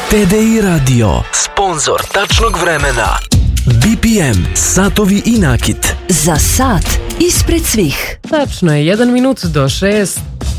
TDI Radio, sponzor tačnog vremena. BPM, satovi i nakit. Za sat ispred svih. Tačno je, 1 minut do 6.